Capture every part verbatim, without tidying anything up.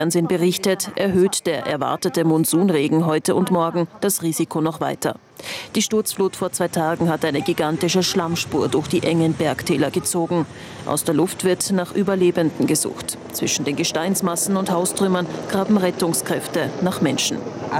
Fernsehen berichtet, erhöht der erwartete Monsunregen heute und morgen das Risiko noch weiter. Die Sturzflut vor zwei Tagen hat eine gigantische Schlammspur durch die engen Bergtäler gezogen. Aus der Luft wird nach Überlebenden gesucht. Zwischen den Gesteinsmassen und Haustrümmern graben Rettungskräfte nach Menschen.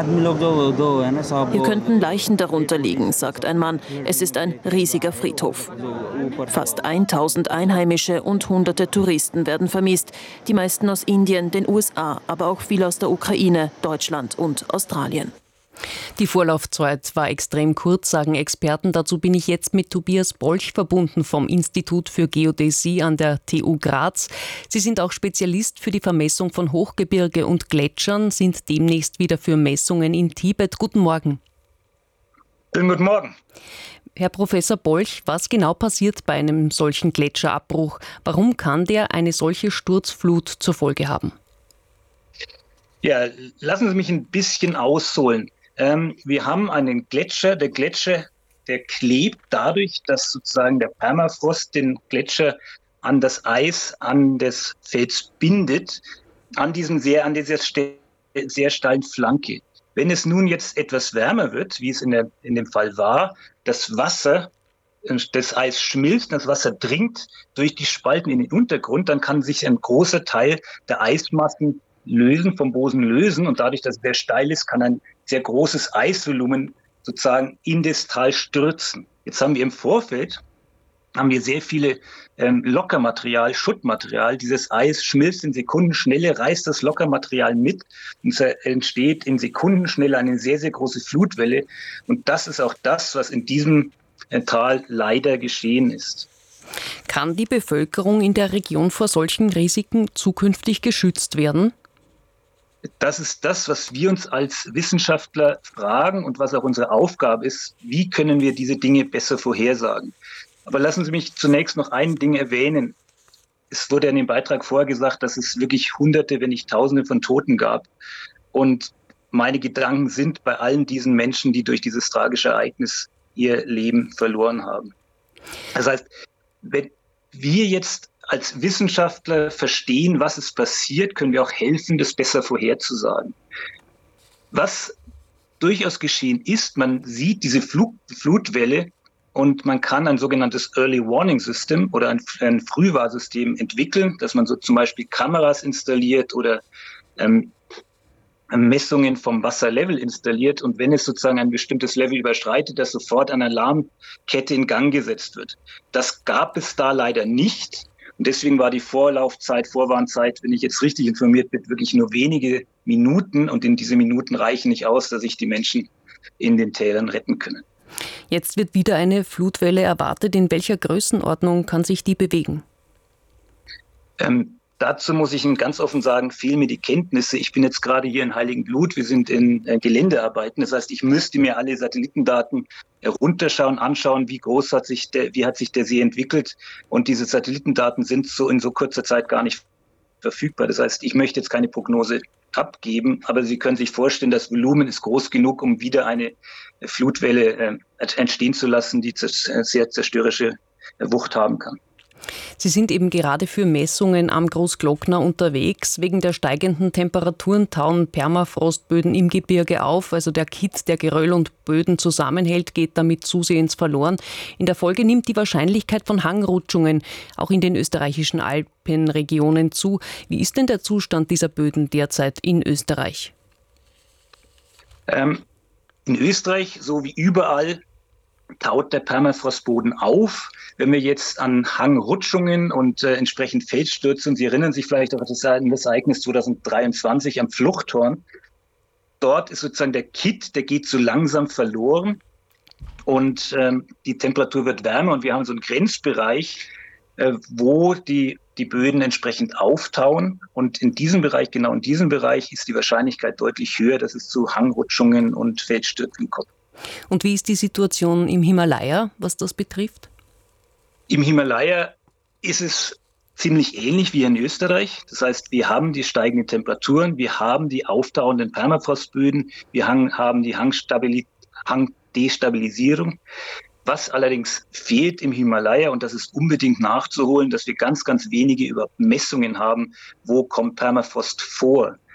Hier könnten Leichen darunter liegen, sagt ein Mann. Es ist ein riesiger Friedhof. Fast tausend Einheimische und hunderte Touristen werden vermisst. Die meisten aus Indien, den U S A, aber auch viele aus der Ukraine, Deutschland und Australien. Die Vorlaufzeit war extrem kurz, sagen Experten. Dazu bin ich jetzt mit Tobias Bolch verbunden vom Institut für Geodäsie an der T U Graz. Sie sind auch Spezialist für die Vermessung von Hochgebirge und Gletschern, sind demnächst wieder für Messungen in Tibet. Guten Morgen. Schönen guten Morgen. Herr Professor Bolch, was genau passiert bei einem solchen Gletscherabbruch? Warum kann der eine solche Sturzflut zur Folge haben? Ja, lassen Sie mich ein bisschen ausholen. Ähm, wir haben einen Gletscher. Der Gletscher, der klebt dadurch, dass sozusagen der Permafrost den Gletscher an das Eis, an das Fels bindet, an diesem sehr, an dieser ste- sehr steilen Flanke. Wenn es nun jetzt etwas wärmer wird, wie es in, der, in dem Fall war, das Wasser, das Eis schmilzt, das Wasser dringt durch die Spalten in den Untergrund, dann kann sich ein großer Teil der Eismassen lösen, vom Boden lösen, und dadurch, dass es sehr steil ist, kann ein sehr großes Eisvolumen sozusagen in das Tal stürzen. Jetzt haben wir im Vorfeld haben wir sehr viele ähm, Lockermaterial, Schuttmaterial. Dieses Eis schmilzt in Sekundenschnelle, reißt das Lockermaterial mit und es entsteht in Sekundenschnelle eine sehr, sehr große Flutwelle. Und das ist auch das, was in diesem äh, Tal leider geschehen ist. Kann die Bevölkerung in der Region vor solchen Risiken zukünftig geschützt werden? Das ist das, was wir uns als Wissenschaftler fragen und was auch unsere Aufgabe ist. Wie können wir diese Dinge besser vorhersagen? Aber lassen Sie mich zunächst noch ein Ding erwähnen. Es wurde in dem Beitrag vorher gesagt, dass es wirklich Hunderte, wenn nicht Tausende von Toten gab. Und meine Gedanken sind bei allen diesen Menschen, die durch dieses tragische Ereignis ihr Leben verloren haben. Das heißt, wenn wir jetzt als Wissenschaftler verstehen, was ist passiert, können wir auch helfen, das besser vorherzusagen. Was durchaus geschehen ist, man sieht diese Flut, Flutwelle und man kann ein sogenanntes Early Warning System oder ein, ein Frühwarnsystem entwickeln, dass man so zum Beispiel Kameras installiert oder ähm, Messungen vom Wasserlevel installiert, und wenn es sozusagen ein bestimmtes Level überschreitet, dass sofort eine Alarmkette in Gang gesetzt wird. Das gab es da leider nicht. Und deswegen war die Vorlaufzeit, Vorwarnzeit, wenn ich jetzt richtig informiert bin, wirklich nur wenige Minuten. Und in diese Minuten reichen nicht aus, dass sich die Menschen in den Tälern retten können. Jetzt wird wieder eine Flutwelle erwartet. In welcher Größenordnung kann sich die bewegen? Ähm, dazu muss ich Ihnen ganz offen sagen, fehlen mir die Kenntnisse. Ich bin jetzt gerade hier in Heiligenblut. Wir sind in äh, Geländearbeiten. Das heißt, ich müsste mir alle Satellitendaten herunterschauen, anschauen, wie groß hat sich der, wie hat sich der See entwickelt. Und diese Satellitendaten sind so in so kurzer Zeit gar nicht verfügbar. Das heißt, ich möchte jetzt keine Prognose abgeben, aber Sie können sich vorstellen, das Volumen ist groß genug, um wieder eine Flutwelle äh, entstehen zu lassen, die sehr zerstörerische Wucht haben kann. Sie sind eben gerade für Messungen am Großglockner unterwegs. Wegen der steigenden Temperaturen tauen Permafrostböden im Gebirge auf. Also der Kitt, der Geröll und Böden zusammenhält, geht damit zusehends verloren. In der Folge nimmt die Wahrscheinlichkeit von Hangrutschungen auch in den österreichischen Alpenregionen zu. Wie ist denn der Zustand dieser Böden derzeit in Österreich? Ähm, in Österreich, so wie überall, taut der Permafrostboden auf. Wenn wir jetzt an Hangrutschungen und äh, entsprechend Felsstürze, und Sie erinnern sich vielleicht auch an das Ereignis zwanzig dreiundzwanzig am Fluchthorn, dort ist sozusagen der Kitt, der geht so langsam verloren und ähm, die Temperatur wird wärmer und wir haben so einen Grenzbereich, äh, wo die, die Böden entsprechend auftauen, und in diesem Bereich, genau in diesem Bereich, ist die Wahrscheinlichkeit deutlich höher, dass es zu Hangrutschungen und Felsstürzen kommt. Und wie ist die Situation im Himalaya, was das betrifft? Im Himalaya ist es ziemlich ähnlich wie in Österreich. Das heißt, wir haben die steigenden Temperaturen, wir haben die auftauenden Permafrostböden, wir haben die Hangstabili- Hangdestabilisierung. Was allerdings fehlt im Himalaya, und das ist unbedingt nachzuholen, dass wir ganz, ganz wenige überhaupt Messungen haben, wo kommt Permafrost vor.